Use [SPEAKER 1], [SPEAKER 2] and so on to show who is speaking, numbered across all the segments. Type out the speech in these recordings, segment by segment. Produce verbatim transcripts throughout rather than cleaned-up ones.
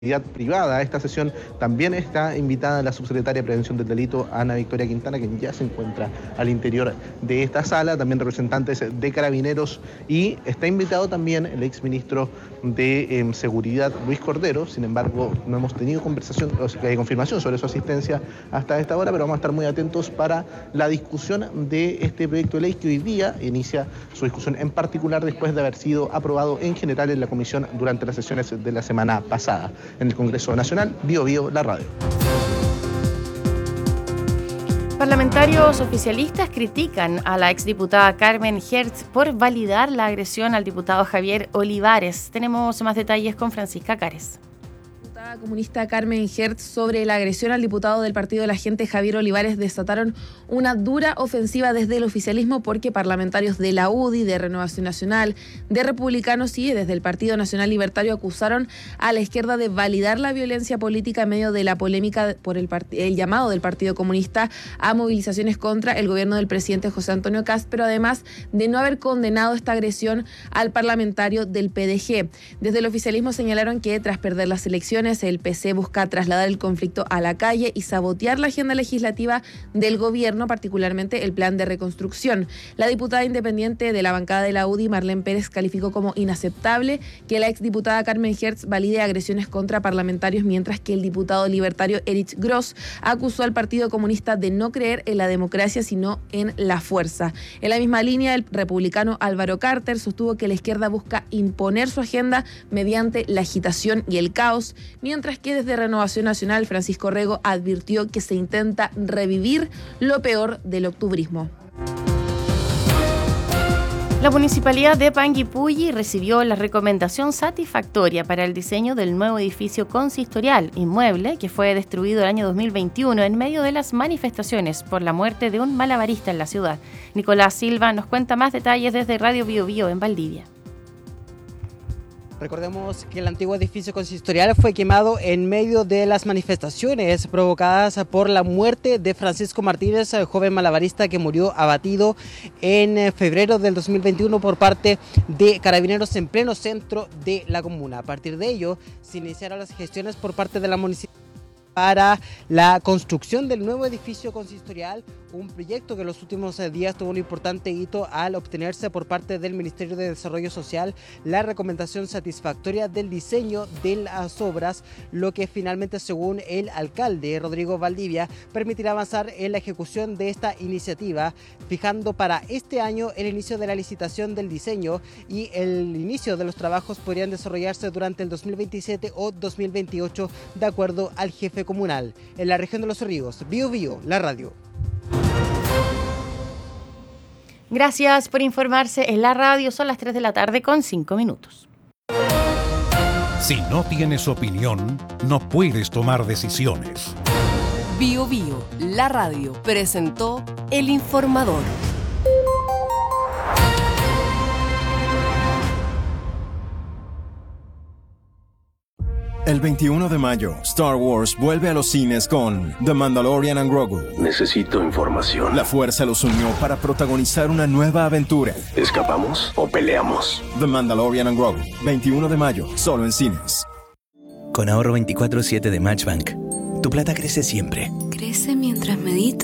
[SPEAKER 1] privada. A esta sesión también está invitada la subsecretaria de Prevención del Delito, Ana Victoria Quintana, quien ya se encuentra al interior de esta sala, también representantes de Carabineros, y está invitado también el exministro de eh, Seguridad, Luis Cordero. Sin embargo, no hemos tenido conversación, o sea, confirmación sobre su asistencia hasta esta hora, pero vamos a estar muy atentos para la discusión de este proyecto de ley que hoy día inicia su discusión, en particular después de haber sido aprobado en general en la comisión durante las sesiones de la semana pasada. En el Congreso Nacional, Bio Bio, la radio.
[SPEAKER 2] Parlamentarios oficialistas critican a la exdiputada Carmen Hertz por validar la agresión al diputado Javier Olivares. Tenemos más detalles con Francisca Cares.
[SPEAKER 3] La comunista Carmen Hertz sobre la agresión al diputado del Partido de la Gente Javier Olivares desataron una dura ofensiva desde el oficialismo, porque parlamentarios de la U D I, de Renovación Nacional, de Republicanos y desde el Partido Nacional Libertario acusaron a la izquierda de validar la violencia política en medio de la polémica por el, part- el llamado del Partido Comunista a movilizaciones contra el gobierno del presidente José Antonio Kast, pero además de no haber condenado esta agresión al parlamentario del P D G. Desde el oficialismo señalaron que tras perder las elecciones, el P C busca trasladar el conflicto a la calle y sabotear la agenda legislativa del gobierno, particularmente el plan de reconstrucción. La diputada independiente de la bancada de la U D I, Marlene Pérez, calificó como inaceptable que la exdiputada Carmen Hertz valide agresiones contra parlamentarios, mientras que el diputado libertario Erich Gross acusó al Partido Comunista de no creer en la democracia, sino en la fuerza. En la misma línea, el republicano Álvaro Carter sostuvo que la izquierda busca imponer su agenda mediante la agitación y el caos, mientras que desde Renovación Nacional, Francisco Rego advirtió que se intenta revivir lo peor del octubrismo.
[SPEAKER 2] La Municipalidad de Panguipulli recibió la recomendación satisfactoria para el diseño del nuevo edificio consistorial, inmueble que fue destruido el año dos mil veintiuno en medio de las manifestaciones por la muerte de un malabarista en la ciudad. Nicolás Silva nos cuenta más detalles desde Radio Bio Bio en Valdivia.
[SPEAKER 4] Recordemos que el antiguo edificio consistorial fue quemado en medio de las manifestaciones provocadas por la muerte de Francisco Martínez, el joven malabarista que murió abatido en febrero del dos mil veintiuno por parte de Carabineros en pleno centro de la comuna. A partir de ello, se iniciaron las gestiones por parte de la municipalidad para la construcción del nuevo edificio consistorial, un proyecto que en los últimos días tuvo un importante hito al obtenerse por parte del Ministerio de Desarrollo Social la recomendación satisfactoria del diseño de las obras, lo que finalmente, según el alcalde Rodrigo Valdivia, permitirá avanzar en la ejecución de esta iniciativa, fijando para este año el inicio de la licitación del diseño, y el inicio de los trabajos podrían desarrollarse durante el dos mil veintisiete o dos mil veintiocho, de acuerdo al jefe comunal. En la región de Los Ríos, Bio Bio, la radio.
[SPEAKER 2] Gracias por informarse en la radio. Son las tres de la tarde con cinco minutos.
[SPEAKER 5] Si no tienes opinión, no puedes tomar decisiones.
[SPEAKER 6] Bio Bio, la radio, presentó El Informador.
[SPEAKER 7] El veintiuno de mayo, Star Wars vuelve a los cines con The Mandalorian and Grogu.
[SPEAKER 8] Necesito información.
[SPEAKER 7] La fuerza los unió para protagonizar una nueva aventura.
[SPEAKER 8] ¿Escapamos o peleamos?
[SPEAKER 7] The Mandalorian and Grogu, veintiuno de mayo, solo en cines.
[SPEAKER 9] Con ahorro veinticuatro siete de Matchbank, tu plata crece siempre.
[SPEAKER 10] Crece mientras medito.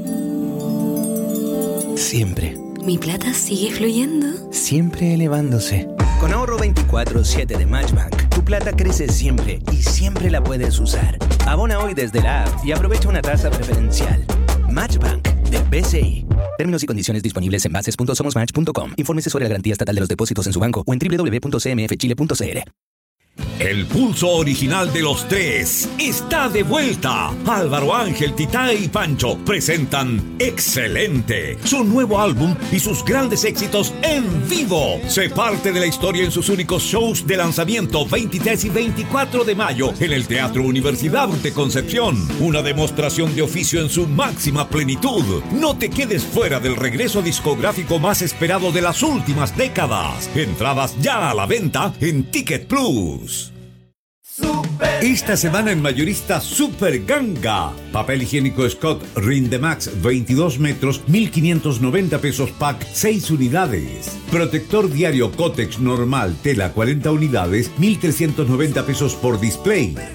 [SPEAKER 9] Siempre.
[SPEAKER 10] Mi plata sigue fluyendo.
[SPEAKER 9] Siempre elevándose. Con ahorro veinticuatro siete de Matchbank, tu plata crece siempre y siempre la puedes usar. Abona hoy desde la app y aprovecha una tasa preferencial. Matchbank de B C I. Términos y condiciones disponibles en bases punto somos match punto com. Infórmese sobre la garantía estatal de los depósitos en su banco o en doble u doble u doble u punto c m f chile punto c l.
[SPEAKER 11] El pulso original de los tres está de vuelta. Álvaro Ángel, Tita y Pancho presentan Excelente, su nuevo álbum y sus grandes éxitos en vivo. Se parte de la historia en sus únicos shows de lanzamiento veintitrés y veinticuatro de mayo en el Teatro Universidad de Concepción. Una demostración de oficio en su máxima plenitud. No te quedes fuera del regreso discográfico más esperado de las últimas décadas. Entradas ya a la venta en Ticket Plus.
[SPEAKER 12] Super
[SPEAKER 11] Esta semana en Mayorista Super Ganga. Papel higiénico Scott Rindemax veintidós metros, mil quinientos noventa pesos pack, seis unidades. Protector diario Cotex normal, tela cuarenta unidades, mil trescientos noventa pesos por display.